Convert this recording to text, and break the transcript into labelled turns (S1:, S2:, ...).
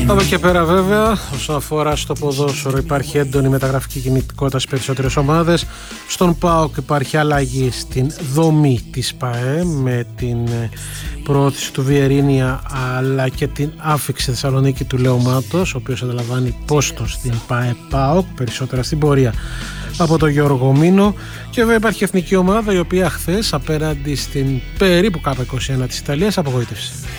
S1: Από εκεί πέρα βέβαια, όσον αφορά στο ποδόσφαιρο, υπάρχει έντονη μεταγραφική κινητικότητα στις περισσότερες ομάδες. Στον ΠΑΟΚ υπάρχει αλλαγή στην δομή της ΠΑΕ με την προώθηση του Βιερίνια αλλά και την άφιξη Θεσσαλονίκη του Λέου Μάτος, ο οποίος αναλαμβάνει πόστο στην ΠΑΕ ΠΑΟΚ, περισσότερα στην πορεία από τον Γιώργο Μίνο. Και βέβαια υπάρχει εθνική ομάδα η οποία χθες απέναντι στην περίπου K21 της Ιταλίας απογοήτευσε.